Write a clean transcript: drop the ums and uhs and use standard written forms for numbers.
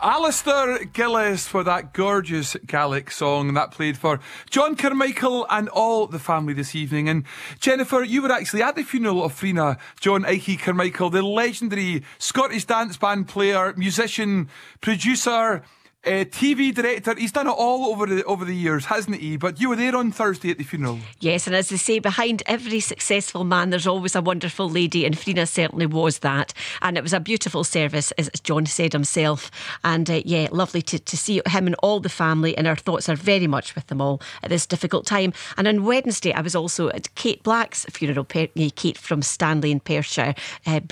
Alistair Gillis for that gorgeous Gaelic song that played for John Carmichael and all the family this evening. And Jennifer, you were actually at the funeral of Frina John Ikey Carmichael, the legendary Scottish dance band player, musician, producer, TV director. He's done it all over the years, hasn't he? But you were there on Thursday at the funeral. Yes, and as they say, behind every successful man there's always a wonderful lady, and Frina certainly was that. And it was a beautiful service, as John said himself. And lovely to see him and all the family, and our thoughts are very much with them all at this difficult time. And on Wednesday I was also at Kate Black's funeral, Kate from Stanley in Perthshire,